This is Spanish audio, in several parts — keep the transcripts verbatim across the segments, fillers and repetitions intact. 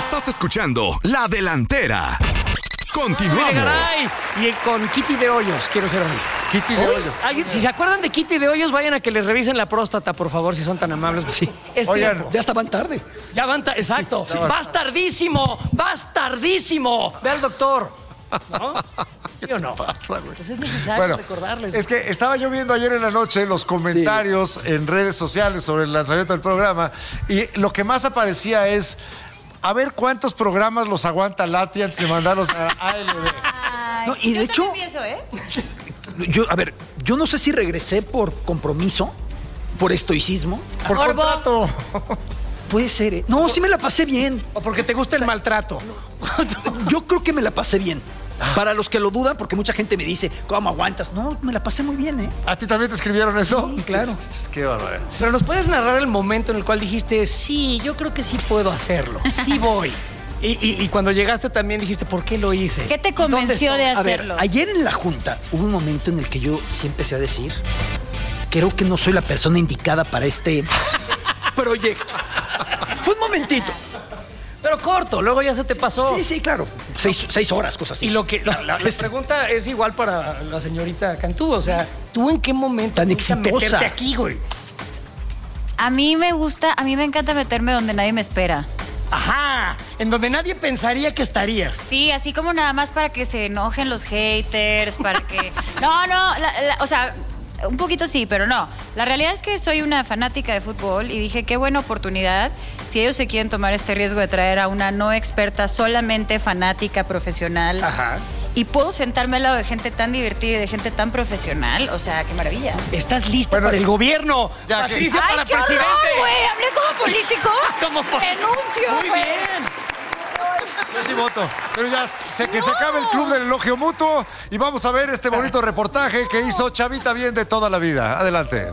Estás escuchando La Delantera. Continuamos. Ay, y con Kitty de Hoyos, quiero ser hoy. Kitty de Hoyos. ¿Alguien, si se acuerdan de Kitty de Hoyos, vayan a que les revisen la próstata, por favor, si son tan amables. Sí. Es Oigan, tiempo. ya estaban tarde. Ya van ta- Exacto. Sí, sí. Vas tardísimo. Vas tardísimo. Ve al doctor. ¿No? ¿Sí o no? Pasa, güey. Pues es necesario Bueno, recordarles. es que estaba yo viendo ayer en la noche los comentarios sí. en redes sociales sobre el lanzamiento del programa y lo que más aparecía es a ver cuántos programas los aguanta Lati antes de mandarlos a A L B. Ay, No, y de yo hecho- también pienso, ¿eh? Yo, a ver, yo no sé si regresé por compromiso, por estoicismo. Por Morbo. contrato. Puede ser, ¿eh? No, sí me la pasé bien. O porque te gusta el maltrato. Yo creo que me la pasé bien. Para los que lo dudan, porque mucha gente me dice, ¿cómo aguantas? No, me la pasé muy bien, ¿eh? ¿A ti también te escribieron eso? Sí, claro. Qué barbaridad. Pero ¿nos puedes narrar el momento en el cual dijiste, sí, yo creo que sí puedo hacerlo, sí voy? Y, y- y cuando llegaste también dijiste, ¿por qué lo hice? ¿Qué te ¿Dónde convenció estoy? de A ver, hacerlo? ayer en la junta hubo un momento en el que yo sí empecé a decir, creo que no soy la persona indicada para este proyecto. Fue un momentito. Pero corto, luego ya se te pasó. Sí, sí, claro. Seis, seis horas, cosas así. Y lo que la, la- la pregunta es igual para la señorita Cantú, o sea, ¿tú en qué momento Tan empiezas a exitosa. meterte aquí, güey? A mí me gusta, a mí me encanta meterme donde nadie me espera. Ajá, en donde nadie pensaría que estarías. Sí, así como nada más para que se enojen los haters, para que... No, no, la- la- o sea, un poquito sí, pero no. La realidad es que soy una fanática de fútbol y dije, qué buena oportunidad si ellos se quieren tomar este riesgo de traer a una no experta, solamente fanática, profesional. Ajá. Y puedo sentarme al lado de gente tan divertida y de gente tan profesional. O sea, qué maravilla. Estás lista Bueno, para el gobierno. ya, Patricia ¡Ay, para qué horror, presidente. güey! ¿Hablé como político? Como por- Renuncio, Muy güey. bien. Yo sí voto. Pero ya sé que se acabe el club del elogio mutuo y vamos a ver este bonito reportaje que hizo Chavita Bien de toda la vida. Adelante.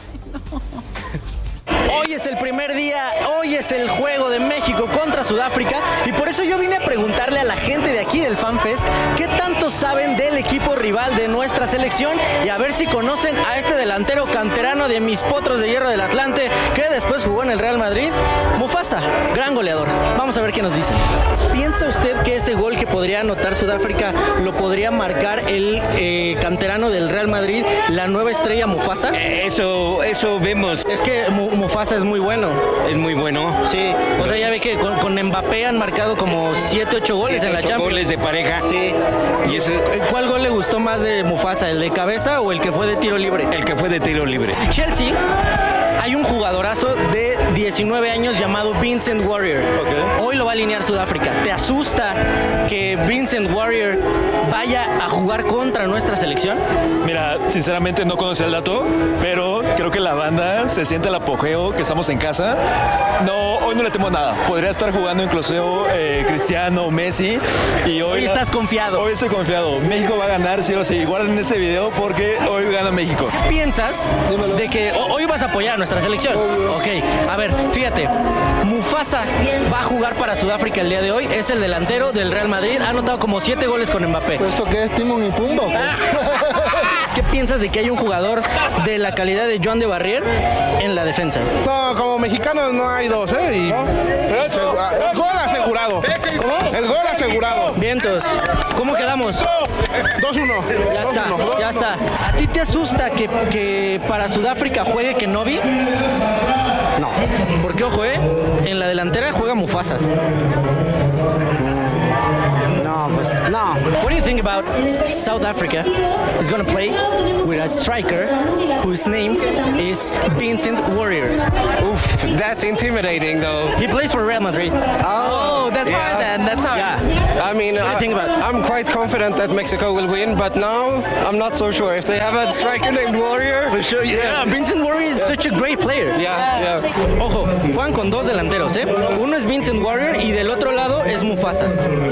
Hoy es el primer día, hoy es el juego de México contra Sudáfrica y por eso yo vine a preguntarle a la gente de aquí del FanFest qué tanto saben del equipo rival de nuestra selección y a ver si conocen a este delantero canterano de mis potros de hierro del Atlante que después jugó en el Real Madrid, Mufasa, gran goleador. Vamos a ver qué nos dicen. ¿Piensa usted que ese gol que podría anotar Sudáfrica lo podría marcar el eh, canterano del Real Madrid, la nueva estrella Mufasa? Eso, eso vemos. Es que Mu- Mufasa es muy bueno. Es muy bueno. Sí, o sea, ya ve que con, con Mbappé han marcado como siete, ocho goles en la Ocho Champions. goles de pareja. Sí. Y ese, ¿Cuál gol le gustó más de Mufasa, el de cabeza o el que fue de tiro libre? el que fue de tiro libre. Chelsea, hay un jugadorazo de diecinueve años llamado Vincent Warrior. Hoy lo va a alinear Sudáfrica. ¿Te asusta que Vincent Warrior vaya a jugar contra nuestra selección? Mira, sinceramente no conocía el dato, pero creo que la banda se siente el apogeo, que estamos en casa. No, hoy no le temo nada. Podría estar jugando incluso eh, Cristiano, Messi. Y hoy, Hoy estás confiado. Hoy estoy confiado. México va a ganar, sí o sí. Guarden este video porque hoy gana México. ¿Qué piensas de que ho- hoy vas a apoyar a nuestra selección? Ok, a ver, fíjate, Mufasa va a jugar para Sudáfrica el día de hoy, es el delantero del Real Madrid, ha anotado como siete goles con Mbappé. ¿Eso qué es? ¿Timón y Pumbo? ¿Qué piensas de que hay un jugador de la calidad de Joan de Barrier en la defensa? No, como mexicanos no hay dos, ¿eh? Y... Segu- Gol asegurado. El gol asegurado. Vientos, ¿cómo quedamos? dos uno. Ya está, ya está. ¿A ti te asusta que, que para Sudáfrica juegue Kenobi? No. Porque, ojo, ¿eh? En la delantera juega Mufasa. No, pues no. What do you think about South Africa is going to play with a striker whose name is Vincent Warrior? Oof, that's intimidating though. He plays for Real Madrid. Oh, that's hard then, that's hard. Yeah. I mean, What do you I, think about it? I'm quite confident that Mexico will win, but now I'm not so sure. If they have a striker named Warrior, for sure, Yeah, Vincent Warrior is such a great player. Yeah, yeah. Ojo, juegan con dos delanteros, ¿eh? Uno es Vincent Warrior y del otro lado es Mufasa.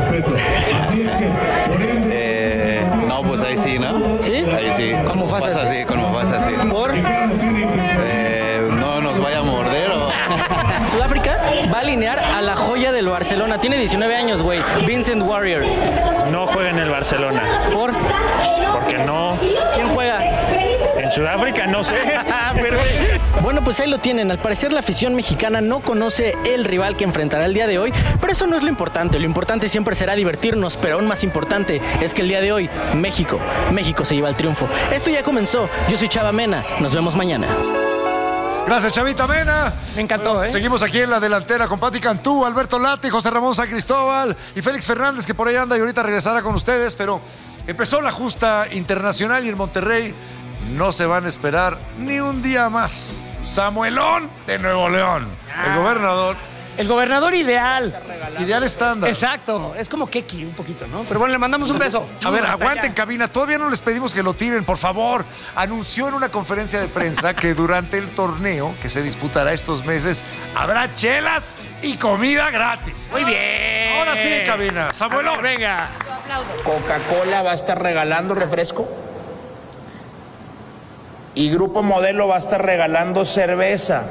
Eh, no, pues ahí sí, ¿no? ¿Sí? Ahí sí. Con Mufasa, sí, con Mufasa, sí. ¿Por? Eh, no nos vaya a morder o... Sudáfrica va a alinear a la joya del Barcelona. Tiene diecinueve años, güey. Vincent Warrior. No juega en el Barcelona. ¿Por? Porque no. ¿Quién juega? En Sudáfrica no sé. Pero, Bueno, pues ahí lo tienen. Al parecer la afición mexicana no conoce el rival que enfrentará el día de hoy, pero eso no es lo importante. Lo importante siempre será divertirnos, pero aún más importante es que el día de hoy México, México se lleva el triunfo. Esto ya comenzó. Yo soy Chava Mena. Nos vemos mañana. Gracias, Chavita Mena. Me encantó, ¿eh? Seguimos aquí en la delantera con Pati Cantú, Alberto Lati, José Ramón San Cristóbal y Félix Fernández, que por ahí anda y ahorita regresará con ustedes, pero empezó la justa internacional y en Monterrey no se van a esperar ni un día más. Samuelón de Nuevo León, ah, el gobernador. El gobernador ideal. Ideal estándar. Exacto. Es como Keki un poquito, ¿no? Pero bueno, le mandamos un beso. A ver, aguanten cabina. Todavía no les pedimos que lo tiren, por favor. Anunció en una conferencia de prensa que durante el torneo que se disputará estos meses habrá chelas y comida gratis. Muy bien. Ahora sí, cabina. Samuelón. Ver, venga. Coca-Cola va a estar regalando refresco. Y Grupo Modelo va a estar regalando cerveza.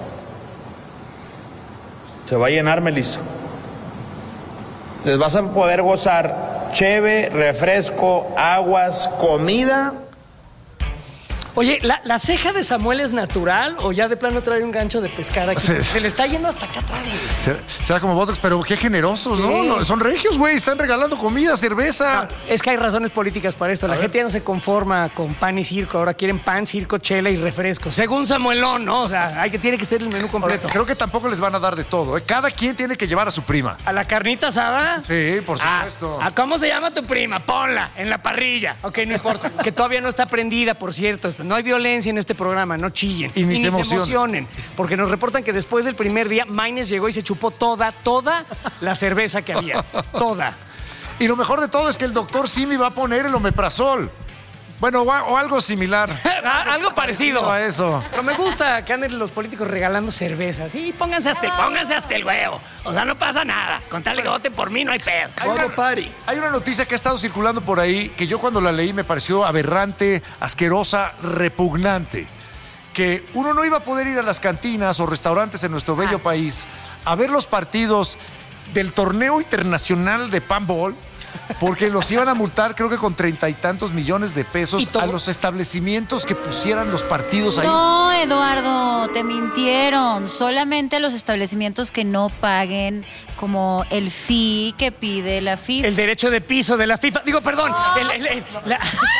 Se va a llenar, Melissa. Les vas a poder gozar cheve, refresco, aguas, comida. Oye, ¿la, ¿la ceja de Samuel es natural o ya de plano trae un gancho de pescar aquí? Sí. Se le está yendo hasta acá atrás, güey. Será, será como Botox, pero qué generosos, sí. ¿no? no son regios, güey. Están regalando comida, cerveza. No, es que hay razones políticas para esto. La a gente ver. ya no se conforma con pan y circo. Ahora quieren pan, circo, chela y refresco. Según Samuelón, ¿no? O sea, hay que, tiene que ser el menú completo. Ahora, creo que tampoco les van a dar de todo, ¿eh? Cada quien tiene que llevar a su prima. ¿A la carnita asada? Sí, por supuesto. ¿A cómo se llama tu prima? Ponla en la parrilla. Ok, no importa. Que todavía no está prendida, por cierto. No hay violencia en este programa, no chillen. Y ni, y se, ni emocionen. se emocionen. Porque nos reportan que después del primer día, Maines llegó y se chupó toda, toda la cerveza que había. Toda. Y lo mejor de todo es que el doctor Simi va a poner el omeprazol. Bueno, o, o algo similar. Algo parecido a eso. Pero me gusta que anden los políticos regalando cervezas. Sí, pónganse hasta, el, pónganse hasta el huevo. O sea, no pasa nada. Con tal de que voten por mí, no hay pedo. Hay una, hay una noticia que ha estado circulando por ahí que yo cuando la leí me pareció aberrante, asquerosa, repugnante. Que uno no iba a poder ir a las cantinas o restaurantes en nuestro bello ah. país a ver los partidos del torneo internacional de Panball. Porque los iban a multar, creo que con treinta y tantos millones de pesos a los establecimientos que pusieran los partidos ahí. No, Eduardo, te mintieron. Solamente los establecimientos que no paguen como el fee que pide la FIFA. El derecho de piso de la FIFA. Digo, perdón. Oh. El, el, el, la...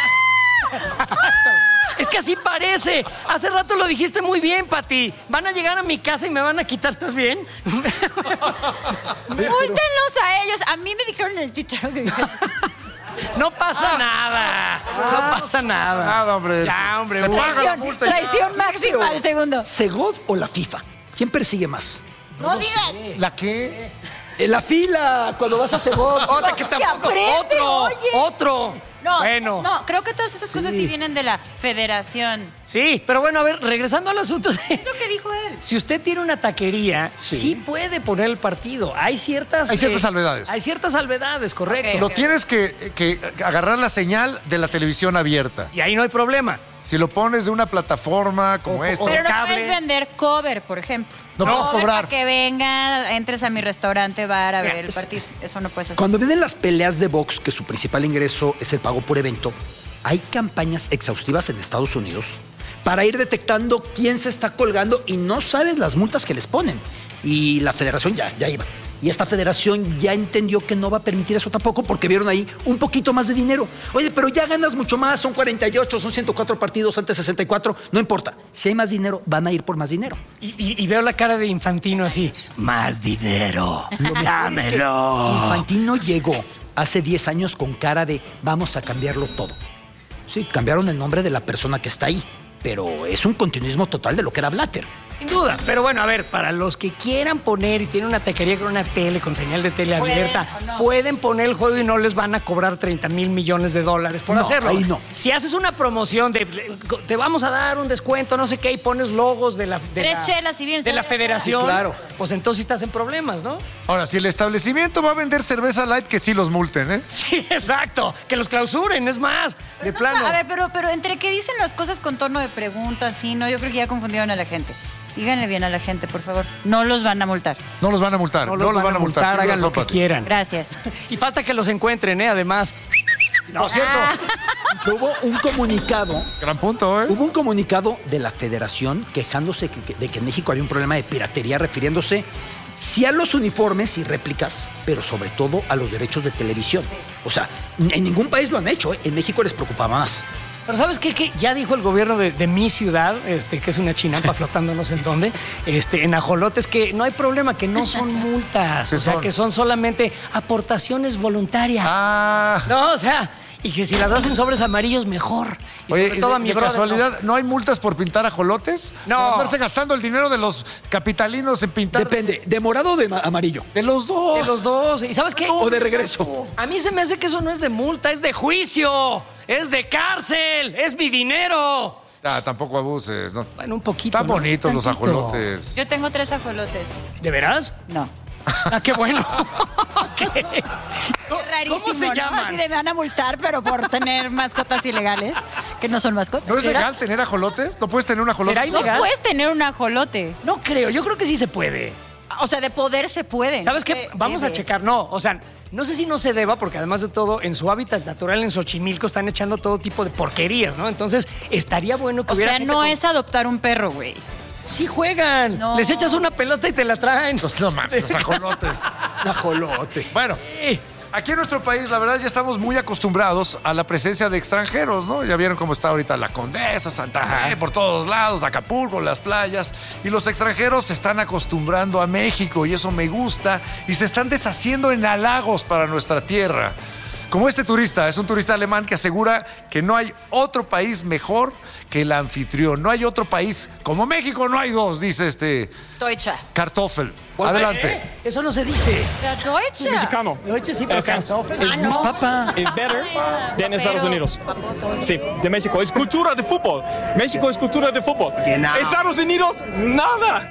Es que así parece. Hace rato lo dijiste muy bien, Pati. Van a llegar a mi casa y me van a quitar. ¿Estás bien? Múltenlos a ellos. A mí me dijeron en el chicharo que... No pasa ah. nada. No pasa nada. Nada, hombre. Ya, hombre. Se paga la multa. Traición máxima al segundo. ¿Segod o la FIFA? ¿Quién persigue más? No, no digas. ¿La qué? En la fila, cuando vas a Segod. Otra que tampoco. Aprende, otro. Oye. Otro. No, bueno. no, creo que todas esas cosas sí. sí vienen de la federación. Sí, pero bueno, a ver, regresando al asunto de... Es lo que dijo él. Si usted tiene una taquería, sí, sí puede poner el partido. Hay ciertas... Hay ciertas eh, salvedades. Hay ciertas salvedades, correcto. Okay, Lo okay. tienes que, que agarrar la señal de la televisión abierta. Y ahí no hay problema. Si lo pones de una plataforma como o, esta... Pero no cable. puedes vender cover, por ejemplo. No, no puedes cobrar. Para que venga, entres a mi restaurante, bar a ver el partido. Eso no puedes hacer. Cuando vienen las peleas de box, que su principal ingreso es el pago por evento, hay campañas exhaustivas en Estados Unidos para ir detectando quién se está colgando y no sabes las multas que les ponen. Y la federación ya, ya iba. Y esta federación ya entendió que no va a permitir eso tampoco porque vieron ahí un poquito más de dinero. Oye, pero ya ganas mucho más, son cuarenta y ocho, son ciento cuatro partidos, antes sesenta y cuatro, no importa. Si hay más dinero, van a ir por más dinero. Y, y, y veo la cara de Infantino así, más dinero, dámelo. Es que Infantino llegó hace diez años con cara de vamos a cambiarlo todo. Sí, cambiaron el nombre de la persona que está ahí, pero es un continuismo total de lo que era Blatter. Sin duda, pero bueno, a ver, para los que quieran poner y tienen una taquería con una tele, con señal de tele abierta, no? pueden poner el juego y no les van a cobrar treinta mil millones de dólares por no, hacerlo. Ahí no. Si haces una promoción de te vamos a dar un descuento, no sé qué, y pones logos de la, de Tres la, chelas y bien de la federación, sí, claro. pues entonces estás en problemas, ¿no? Ahora, si el establecimiento va a vender cerveza light, que sí los multen, ¿eh? Sí, exacto, que los clausuren, es más, pero de no, plano. A ver, pero, pero entre que dicen las cosas con tono de pregunta, sí, ¿no? Yo creo que ya confundieron a la gente. Díganle bien a la gente, por favor. No los van a multar. No los van a multar. No los, no los van, van a multar. multar hagan lo que quieran. Gracias. Y falta que los encuentren, ¿eh? Además. No, cierto. Hubo un comunicado. Gran punto, ¿eh? Hubo un comunicado de la Federación quejándose que- de que en México había un problema de piratería, refiriéndose sí a los uniformes y réplicas, pero sobre todo a los derechos de televisión. O sea, en ningún país lo han hecho, ¿eh? En México les preocupaba más. Pero ¿sabes qué? Que ya dijo el gobierno de, de mi ciudad, este, que es una chinampa flotando no sé en dónde, este, en ajolotes, que no hay problema, que no son multas. ¿Qué O sea, son? que son solamente aportaciones voluntarias. Ah. No, o sea, y que si las das en sobres amarillos, mejor. Y Oye, sobre todo de, a mi de brother, casualidad, ¿no. ¿no hay multas por pintar ajolotes? No. Por andarse gastando el dinero de los capitalinos en pintar. Depende, ¿de morado o de ma- amarillo? De los dos. De los dos. ¿Y sabes qué? O de regreso. A mí se me hace que eso no es de multa, es de juicio, es de cárcel, es mi dinero. Ah, tampoco abuses, ¿no? Bueno, un poquito. Están ¿no? bonitos los Tantito. ajolotes. Yo tengo tres ajolotes. ¿De veras? No. Ah, qué bueno. ¿Qué? Es rarísimo, ¿Cómo se ¿no? llaman? Así de me van a multar, pero por tener mascotas ilegales, que no son mascotas. ¿No es ¿Será? legal tener ajolotes? ¿No puedes tener un ajolote? ¿Será No ilegal? puedes tener un ajolote. No creo, yo creo que sí se puede. O sea, de poder se puede. ¿Sabes qué? Vamos a checar. No, o sea, no sé si no se deba, porque además de todo, en su hábitat natural en Xochimilco están echando todo tipo de porquerías, ¿no? Entonces, estaría bueno que O hubiera sea, gente no con- es adoptar un perro, güey. Sí juegan. No. Les echas una pelota y te la traen. Los, no mames, los ajolotes. Un ajolote. Bueno, Sí. aquí en nuestro país, la verdad, ya estamos muy acostumbrados a la presencia de extranjeros, ¿no? Ya vieron cómo está ahorita la Condesa, Santa Fe, por todos lados, Acapulco, las playas. Y los extranjeros se están acostumbrando a México y eso me gusta. Y se están deshaciendo en halagos para nuestra tierra. Como este turista, es un turista alemán que asegura que no hay otro país mejor que el anfitrión. No hay otro país como México, no hay dos, dice este Deutsche. Kartoffel. Adelante. ¿Eh? Eso no se dice. Der Deutsche. Mexicano. Deutsche sí, pero Kartoffel. Es Ah, más no. papa. Es better than Estados Unidos. Sí, de México. Es cultura de fútbol. México es cultura de fútbol. Estados Unidos, nada.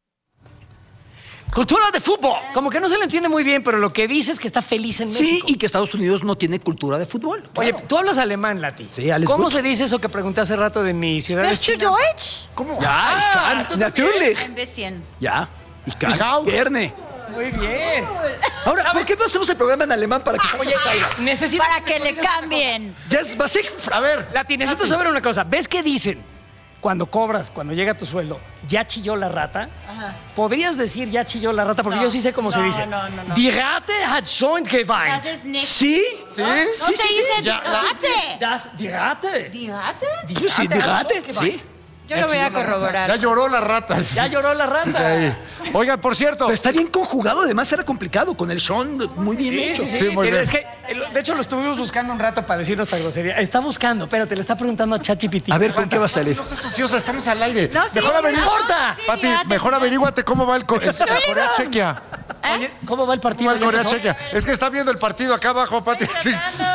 Cultura de fútbol. Como que no se le entiende muy bien, pero lo que dice es que está feliz en Sí, México. y que Estados Unidos no tiene cultura de fútbol. Oye, Claro. tú hablas alemán, Lati. Sí, alles ¿Cómo gut. se dice eso que pregunté hace rato de mi ciudad? Sprichst du China? Deutsch? ¿Cómo? Ja, Ah, ich kann, ¿tú natürlich. Ein bisschen. Ja, ich kann. Ich auch. Gerne. Muy bien. Ahora, ¿por qué no hacemos el programa en alemán para que Oye, necesito Para que le cambien. Ya es basic. A ver, Lati, necesito saber una cosa. ¿Ves qué dicen cuando cobras, cuando llega tu sueldo? ¿Ya chilló la rata? Ajá. ¿Podrías decir ya chilló la rata? Porque No, yo sí sé cómo se no, dice. no, no, no. Die Ratte hat schon geweint. Das ist nicht. ¿Sí? ¿Sí? No Sí, se sí, sí. dice Ya, die Ratte. Das, die Ratte. ¿Die Ratte? Die Sí, Ratte die hat Ratte, schon geweint. sí. Yo lo voy a ya corroborar. lloró la rata. Ya lloró la rata. Sí, sí, ahí. Oigan, por cierto, Pero está bien conjugado, además era complicado, con el Sean muy bien Sí, hecho. sí, sí. Sí, muy Pero bien. Es que, eh, de hecho, lo estuvimos buscando un rato para decir nuestra grosería. Está buscando, espérate, le está preguntando a ChatGPT. A ver, ¿con qué va a salir? no seas ociosa, estamos al aire. No, sí, mejor no, averigua. sí, Pati, ya te- mejor averíguate cómo va el, co- el- Corea-Chequia. Oye, ¿cómo va el ¿Cómo partido? va el ¿Ya empezó? Corea-Chequia? Es que está viendo el partido acá abajo, Pati. Sí.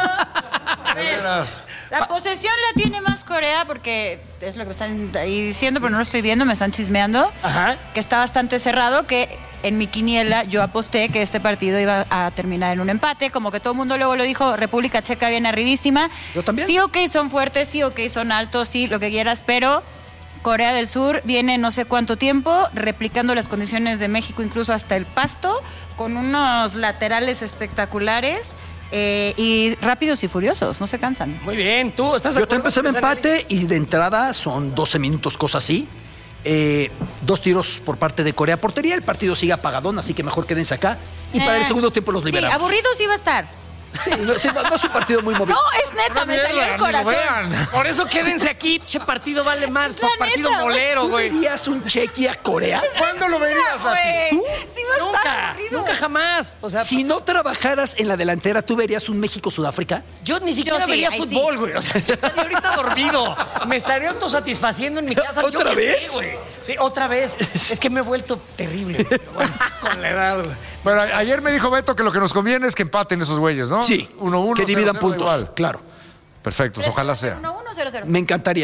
A ver, la posesión la tiene más Corea porque es lo que me están ahí diciendo, pero no lo estoy viendo, me están chismeando. Ajá. Que está bastante cerrado, que en mi quiniela yo aposté que este partido iba a terminar en un empate, como que todo el mundo luego lo dijo, República Checa viene arribísima. Yo también. Sí, ok, son fuertes, sí, ok, son altos, sí, lo que quieras, pero Corea del Sur viene no sé cuánto tiempo replicando las condiciones de México, incluso hasta el pasto, con unos laterales espectaculares. Eh, y rápidos y furiosos, no se cansan. Muy bien, tú estás de Yo te acuerdo empecé en con ese empate y de entrada son doce minutos, cosas así. Eh, dos tiros por parte de Corea portería. El partido sigue apagadón, así que mejor quédense acá. Y para el Eh, segundo tiempo los Sí, liberamos. aburrido sí va a estar. Sí, no, sí, no- no es un partido muy movido. No, es neta, me salió el corazón. Por eso quédense aquí, che partido vale más, Es la partido neta, güey. molero, ¿Tú güey. verías un cheque a Corea? ¿Cuándo lo verías, Pati? Güey, ¿Tú? sí va a estar Nunca, aburrido. nunca jamás. O sea, Si no trabajaras en la delantera, ¿tú verías un México-Sudáfrica? yo ni siquiera Yo sí, vería ahí fútbol, sí. güey. O sea, yo estaría ahorita dormido. Me estaría autosatisfaciendo en mi casa. Yo ¿Otra qué sé, vez? güey. Sí, otra vez. Es que me he vuelto terrible. Pero bueno, con la edad, güey. Bueno, a- ayer me dijo Beto que lo que nos conviene es que empaten esos güeyes, ¿no? Sí, Uno, uno, que cero, dividan cero, puntos. igual. Claro. Perfecto, pues ojalá sea. uno uno cero cero. Me encantaría.